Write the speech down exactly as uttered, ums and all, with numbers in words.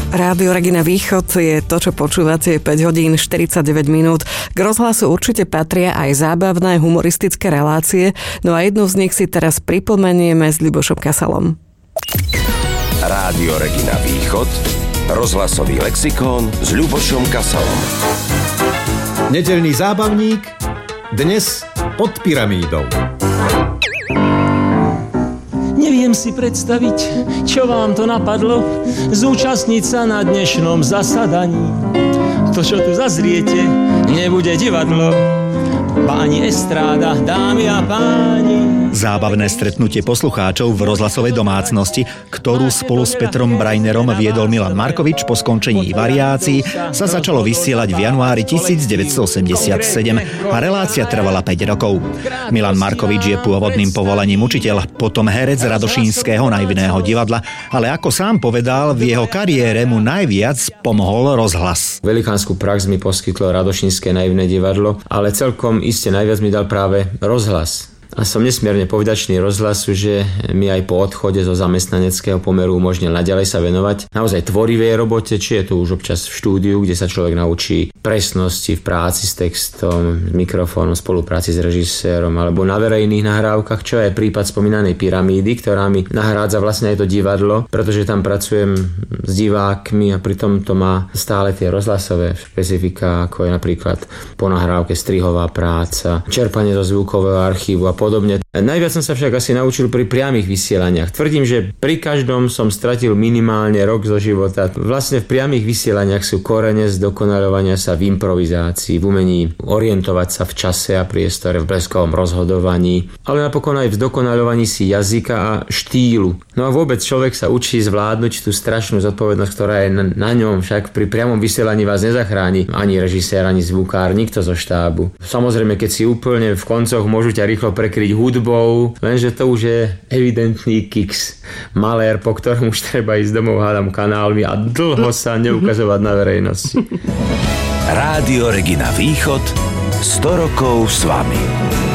Rádio Regina Východ je to, čo počúvate, päť hodín štyridsaťdeväť minút. K rozhlasu určite patria aj zábavné humoristické relácie, no a jednu z nich si teraz pripomenieme s Ľubošom Kasalom. Rádio Regina Východ, rozhlasový lexikón s Ľubošom Kasalom. Nedeľný zábavník, dnes pod pyramídou. Neviem si predstaviť, čo vám to napadlo, zúčastniť sa na dnešnom zasadaní. To, čo tu zazriete, nebude divadlo, páni estráda, dámy a páni. Zábavné stretnutie poslucháčov v rozhlasovej domácnosti, ktorú spolu s Petrom Brajnerom viedol Milan Markovič po skončení variácií, sa začalo vysielať v januári devätnásťstoosemdesiatsedem a relácia trvala päť rokov. Milan Markovič je pôvodným povolaním učiteľ, potom herec Radošínskeho naivného divadla, ale ako sám povedal, v jeho kariére mu najviac pomohol rozhlas. Velikánsku prax mi poskytlo Radošínske naivné divadlo, ale celkom iste najviac mi dal práve rozhlas. A som nesmierne povďačný rozhlasu, že mi aj po odchode zo zamestnaneckého pomeru umožnil naďalej sa venovať naozaj tvorivej robote, či je to už občas v štúdiu, kde sa človek naučí presnosti v práci s textom, s mikrofónom, spolupráci s režisérom, alebo na verejných nahrávkach, čo je prípad spomínanej pyramídy, ktorá mi nahrádza vlastne aj to divadlo, pretože tam pracujem s divákmi a pritom to má stále tie rozhlasové špecifika, ako je napríklad po nahrávke strihová práca, čerpanie zo zvukového archívu a podobne. Najviac som sa však asi naučil pri priamych vysielaniach. Tvrdím, že pri každom som stratil minimálne rok zo života. Vlastne v priamych vysielaniach sú korene zdokonaľovania sa v improvizácii, v umení orientovať sa v čase a priestore, v bleskovom rozhodovaní, ale napokon aj v zdokonaľovaní si jazyka a štýlu. No a vôbec človek sa učí zvládnuť tú strašnú zodpovednosť, ktorá je na, na ňom, však pri priamom vysielaní vás nezachráni ani režisér, ani zvukár, nikto zo štábu. Samozrejme, keď si úplne v koncoch môžu ťa rýchlo prekryť hudbou, lenže to už je evidentný kiks. Malér, po ktorom už treba ísť domov, hádam kanálmi a dlho sa neukazovať na verejnosti. Rádio Regina Východ, sto rokov s vami.